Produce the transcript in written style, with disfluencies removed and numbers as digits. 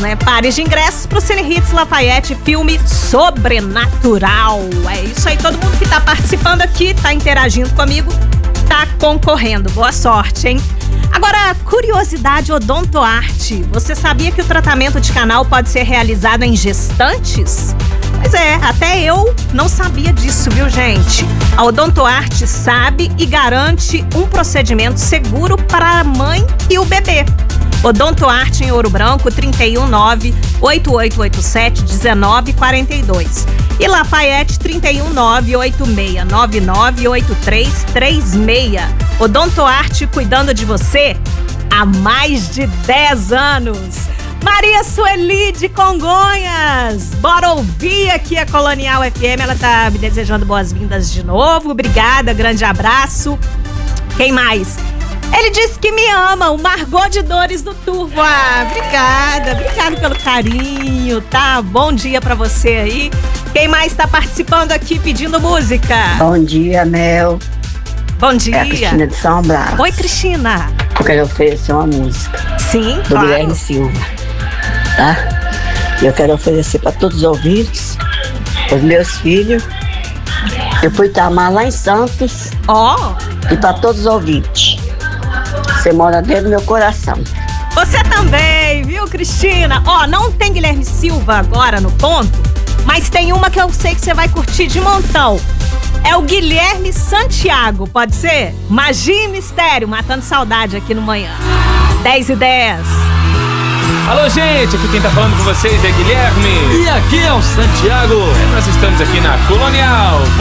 né? Pares de ingressos pro Cine Hits Lafayette, filme Sobrenatural. É isso aí, todo mundo que tá participando aqui, tá interagindo comigo, tá concorrendo. Boa sorte, hein? Agora, curiosidade Odontoarte. Você sabia que o tratamento de canal pode ser realizado em gestantes? Pois é, até eu não sabia disso, viu, gente? A Odontoarte sabe e garante um procedimento seguro para a mãe e o bebê. Odontoarte em Ouro Branco, 319-8887-1942. E Lafayette, 319-8699-8336. Odontoarte cuidando de você há mais de 10 anos. Maria Sueli de Congonhas, bora ouvir aqui a Colonial FM, ela tá me desejando boas-vindas de novo, obrigada, grande abraço. Quem mais? Ele disse que me ama, o Margot de Dores do Turvo. Ah, obrigada pelo carinho, tá? Bom dia pra você aí. Quem mais tá participando aqui pedindo música? Bom dia, Mel. Bom dia. É a Cristina de São Brás. Oi, Cristina. Eu quero oferecer uma música. Sim, do claro. Guilherme Silva, tá? Eu quero oferecer para todos os ouvintes, os meus filhos. Eu fui tamar lá em Santos. Ó. E para todos os ouvintes. Você mora dentro do meu coração. Você também, viu, Cristina? Ó, não tem Guilherme Silva agora no ponto, mas tem uma que eu sei que você vai curtir de montão. É o Guilherme Santiago, pode ser? Magia e Mistério, matando saudade aqui no Manhã. 10h10. Alô, gente, aqui quem tá falando com vocês é Guilherme. E aqui é o Santiago. Nós estamos aqui na Colonial.